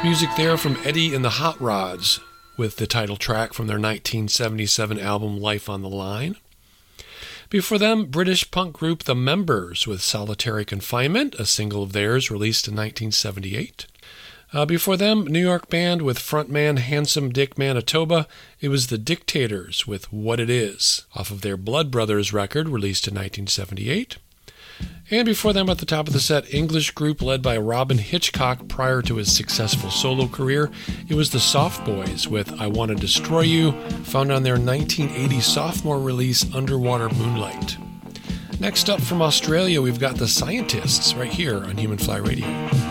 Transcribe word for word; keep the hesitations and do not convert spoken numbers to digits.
Music there from Eddie and the Hot Rods with the title track from their nineteen seventy-seven album Life on the Line. Before them, British punk group The Members with Solitary Confinement, a single of theirs released in nineteen seventy-eight. Uh, before them, New York band with frontman Handsome Dick Manitoba. It was The Dictators with What It Is, off of their Blood Brothers record released in nineteen seventy-eight. And before them at the top of the set, English group led by Robin Hitchcock prior to his successful solo career. It was the Soft Boys with I Want to Destroy You, found on their nineteen eighty sophomore release Underwater Moonlight. Next up from Australia, we've got the Scientists right here on Human Fly Radio.